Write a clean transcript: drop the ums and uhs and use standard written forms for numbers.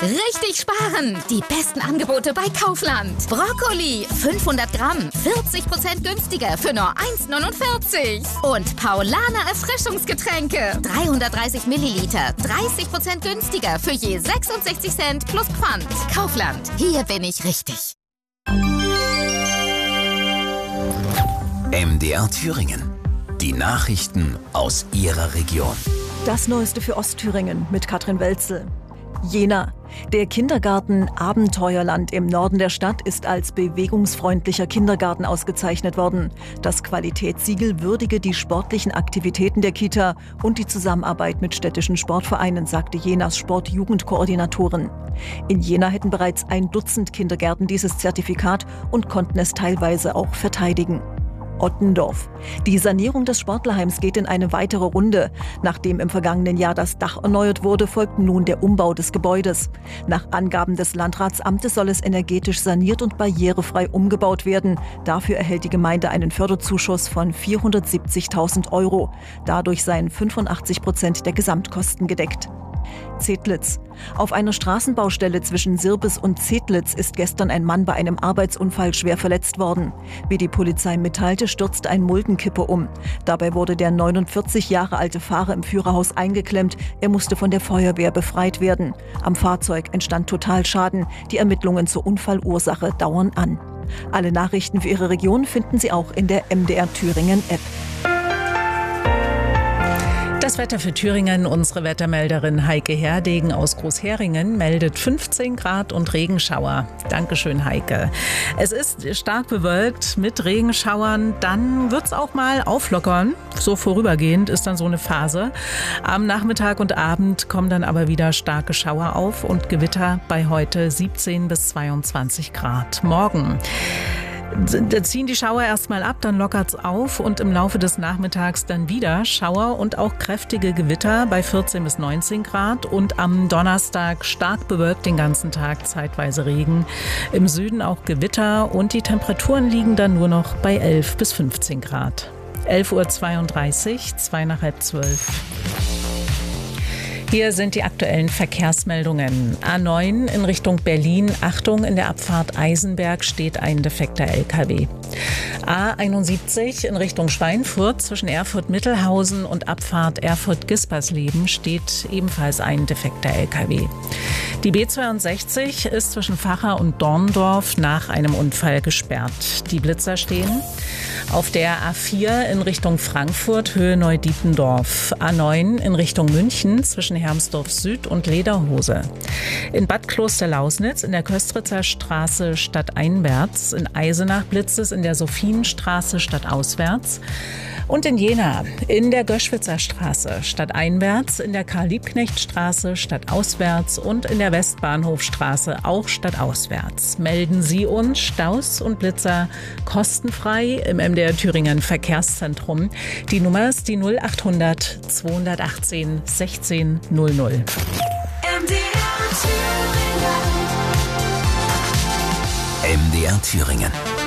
Richtig sparen! Die besten Angebote bei Kaufland. Brokkoli, 500 Gramm, 40% günstiger für nur 1,49. Und Paulaner Erfrischungsgetränke, 330 Milliliter, 30% günstiger für je 66 Cent plus Pfand. Kaufland, hier bin ich richtig. MDR Thüringen. Die Nachrichten aus Ihrer Region. Das Neueste für Ostthüringen mit Katrin Welzel. Jena. Der Kindergarten Abenteuerland im Norden der Stadt ist als bewegungsfreundlicher Kindergarten ausgezeichnet worden. Das Qualitätssiegel würdige die sportlichen Aktivitäten der Kita und die Zusammenarbeit mit städtischen Sportvereinen, sagte Jenas Sport-Jugendkoordinatorin. In Jena hätten bereits 1 Dutzend Kindergärten dieses Zertifikat und konnten es teilweise auch verteidigen. Ottendorf. Die Sanierung des Sportlerheims geht in eine weitere Runde. Nachdem im vergangenen Jahr das Dach erneuert wurde, folgt nun der Umbau des Gebäudes. Nach Angaben des Landratsamtes soll es energetisch saniert und barrierefrei umgebaut werden. Dafür erhält die Gemeinde einen Förderzuschuss von 470.000 €. Dadurch seien 85% der Gesamtkosten gedeckt. Zedlitz. Auf einer Straßenbaustelle zwischen Sirbis und Zedlitz ist gestern ein Mann bei einem Arbeitsunfall schwer verletzt worden. Wie die Polizei mitteilte, stürzte ein Muldenkipper um. Dabei wurde der 49 Jahre alte Fahrer im Führerhaus eingeklemmt. Er musste von der Feuerwehr befreit werden. Am Fahrzeug entstand Totalschaden. Die Ermittlungen zur Unfallursache dauern an. Alle Nachrichten für Ihre Region finden Sie auch in der MDR Thüringen App. Das Wetter für Thüringen. Unsere Wettermelderin Heike Herdegen aus Großheringen meldet 15 Grad und Regenschauer. Dankeschön, Heike. Es ist stark bewölkt mit Regenschauern. Dann wird es auch mal auflockern. So vorübergehend ist dann so eine Phase. Am Nachmittag und Abend kommen dann aber wieder starke Schauer auf und Gewitter bei heute 17 bis 22 Grad. Morgen da ziehen die Schauer erstmal ab, dann lockert's auf und im Laufe des Nachmittags dann wieder Schauer und auch kräftige Gewitter bei 14 bis 19 Grad und am Donnerstag stark bewölkt den ganzen Tag, zeitweise Regen. Im Süden auch Gewitter und die Temperaturen liegen dann nur noch bei 11 bis 15 Grad. 11:32 Uhr, 11:55. Hier sind die aktuellen Verkehrsmeldungen. A9 in Richtung Berlin. Achtung, in der Abfahrt Eisenberg steht ein defekter LKW. A71 in Richtung Schweinfurt zwischen Erfurt-Mittelhausen und Abfahrt Erfurt-Gispersleben steht ebenfalls ein defekter LKW. Die B62 ist zwischen Vacha und Dorndorf nach einem Unfall gesperrt. Die Blitzer stehen. Auf der A4 in Richtung Frankfurt, Höhe Neudietendorf. A9 in Richtung München zwischen Hermsdorf Süd und Lederhose. In Bad Klosterlausnitz in der Köstritzer Straße stadteinwärts. In Eisenach blitzt es in der Sophienstraße stadtauswärts. Und in Jena in der Göschwitzer Straße stadteinwärts, in der Karl-Liebknecht-Straße stadtauswärts und in der Westbahnhofstraße auch stadtauswärts. Melden Sie uns Staus und Blitzer kostenfrei im MDR Thüringen Verkehrszentrum. Die Nummer ist die 0800 218 16 00. MDR Thüringen.